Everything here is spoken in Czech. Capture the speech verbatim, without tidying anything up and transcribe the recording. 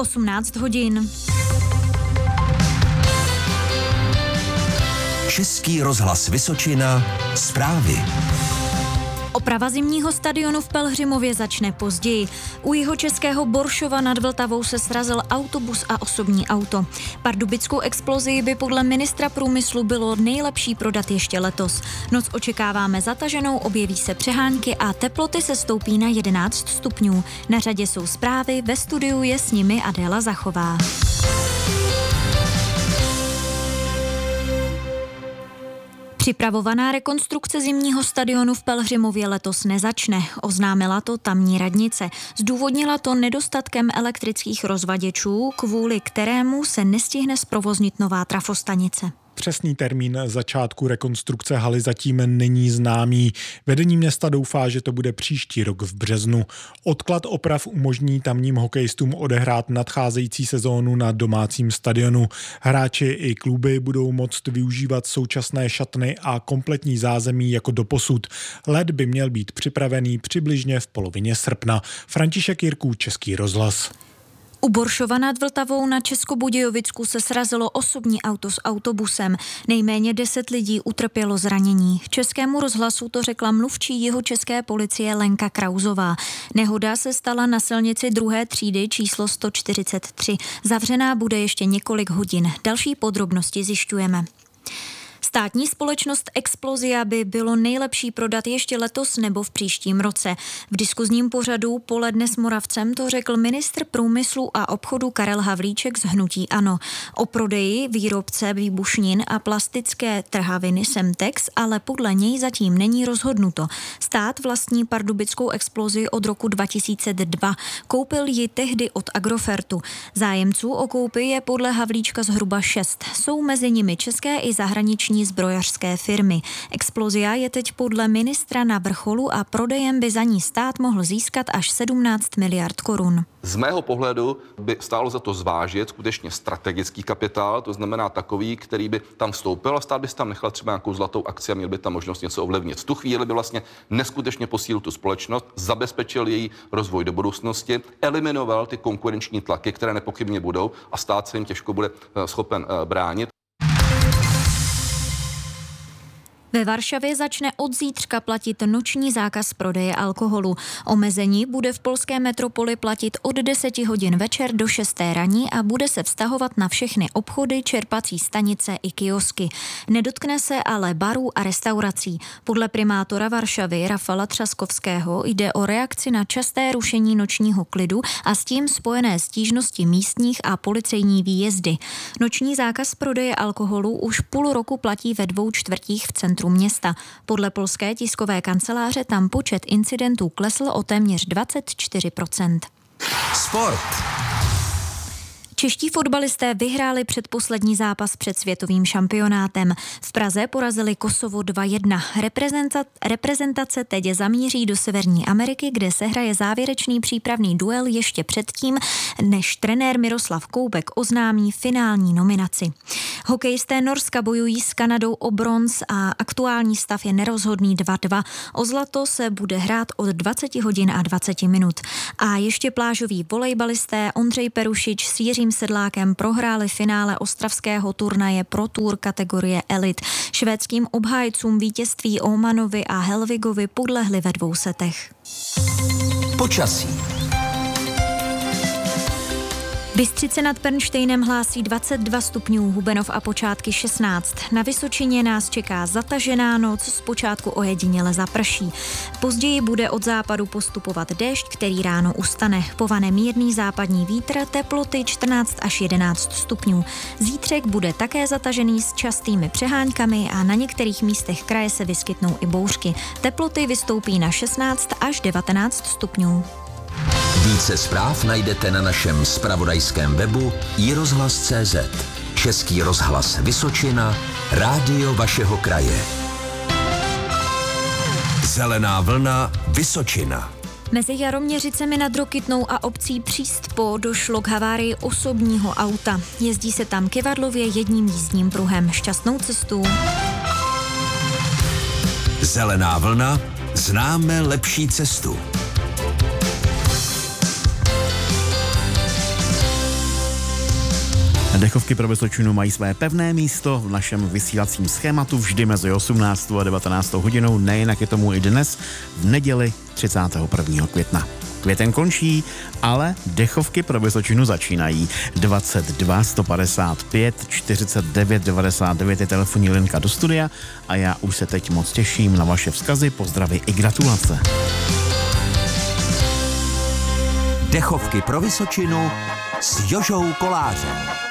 osmnáct hodin. Český rozhlas Vysočina, zprávy. Oprava zimního stadionu v Pelhřimově začne později. U jihočeského Boršova nad Vltavou se srazil autobus a osobní auto. Pardubickou explozi by podle ministra průmyslu bylo nejlepší prodat ještě letos. Noc očekáváme zataženou, objeví se přehánky a teploty se stoupí na jedenáct stupňů. Na řadě jsou zprávy, ve studiu je s nimi Adéla Zachová. Připravovaná rekonstrukce zimního stadionu v Pelhřimově letos nezačne, oznámila to tamní radnice. Zdůvodnila to nedostatkem elektrických rozvaděčů, kvůli kterému se nestihne zprovoznit nová trafostanice. Přesný termín začátku rekonstrukce haly zatím není známý. Vedení města doufá, že to bude příští rok v březnu. Odklad oprav umožní tamním hokejistům odehrát nadcházející sezónu na domácím stadionu. Hráči i kluby budou moct využívat současné šatny a kompletní zázemí jako doposud. Led by měl být připravený přibližně v polovině srpna. František Jirků, Český rozhlas. U Boršova nad Vltavou na Českobudějovicku se srazilo osobní auto s autobusem. Nejméně deset lidí utrpělo zranění. Českému rozhlasu to řekla mluvčí jihočeské policie Lenka Krauzová. Nehoda se stala na silnici druhé třídy číslo sto čtyřicet tři. Zavřená bude ještě několik hodin. Další podrobnosti zjišťujeme. Státní společnost Explozia by bylo nejlepší prodat ještě letos nebo v příštím roce. V diskuzním pořadu Poledne s Moravcem to řekl ministr průmyslu a obchodu Karel Havlíček z hnutí ANO. O prodeji výrobce výbušnin a plastické trhaviny Semtex ale podle něj zatím není rozhodnuto. Stát vlastní pardubickou Explozi od roku dva tisíce dva. Koupil ji tehdy od Agrofertu. Zájemců o koupi je podle Havlíčka zhruba šest. Jsou mezi nimi české i zahraniční zbrojařské firmy. Explozia je teď podle ministra na vrcholu a prodejem by za ní stát mohl získat až sedmnáct miliard korun. Z mého pohledu by stálo za to zvážit skutečně strategický kapitál, to znamená takový, který by tam vstoupil a stát by tam nechal třeba nějakou zlatou akci a měl by tam možnost něco ovlivnit. V tu chvíli by vlastně neskutečně posílil tu společnost, zabezpečil její rozvoj do budoucnosti, eliminoval ty konkurenční tlaky, které nepochybně budou a stát se jim těžko bude schopen bránit. Ve Varšavě začne od zítřka platit noční zákaz prodeje alkoholu. Omezení bude v polské metropoli platit od deseti hodin večer do šesté raní a bude se vztahovat na všechny obchody, čerpací stanice i kiosky. Nedotkne se ale barů a restaurací. Podle primátora Varšavy Rafala Třaskovského jde o reakci na časté rušení nočního klidu a s tím spojené stížnosti místních a policejní výjezdy. Noční zákaz prodeje alkoholu už půl roku platí ve dvou čtvrtích v centru města. Podle polské tiskové kanceláře tam počet incidentů klesl o téměř dvacet čtyři procent. Sport. Čeští fotbalisté vyhráli předposlední zápas před světovým šampionátem. V Praze porazili Kosovo dva jedna. Reprezenta- reprezentace teď zamíří do Severní Ameriky, kde se hraje závěrečný přípravný duel ještě předtím, než trenér Miroslav Koubek oznámí finální nominaci. Hokejisté Norska bojují s Kanadou o bronz a aktuální stav je nerozhodný dva dva. O zlato se bude hrát od dvacet hodin a dvacet minut. A ještě plážoví volejbalisté Ondřej Perušič s Jiřím Sedlákem prohráli finále ostravského turnaje Pro Tour kategorie Elit. Švédským obhájcům vítězství Omanovi a Helvigovi podlehli ve dvou setech. Počasí. Bystřice nad Pernštejnem hlásí dvacet dva stupňů, Hubenov a Počátky šestnáct. Na Vysočině nás čeká zatažená noc, zpočátku ojediněle zaprší. Později bude od západu postupovat déšť, který ráno ustane. Povane mírný západní vítr, teploty čtrnáct až jedenáct stupňů. Zítřek bude také zatažený s častými přeháňkami a na některých místech kraje se vyskytnou i bouřky. Teploty vystoupí na šestnáct až devatenáct stupňů. Více zpráv najdete na našem zpravodajském webu i rozhlas tečka cé zet. Český rozhlas Vysočina, rádio vašeho kraje. Zelená vlna Vysočina. Mezi Jaroměřicemi nad Rokytnou a obcí Přístpo došlo k havárii osobního auta. Jezdí se tam kyvadlově jedním jízdním pruhem. Šťastnou cestu. Zelená vlna, známe lepší cestu. Dechovky pro Vysočinu mají své pevné místo v našem vysílacím schématu vždy mezi osmnáctou a devatenáctou hodinou, nejinak je tomu i dnes v neděli třicátého prvního května. Květen končí, ale dechovky pro Vysočinu začínají. dvacet dva sto padesát pět čtyřicet devět devadesát devět je telefonní linka do studia a já už se teď moc těším na vaše vzkazy, pozdravy i gratulace. Dechovky pro Vysočinu s Jožou Kolářem.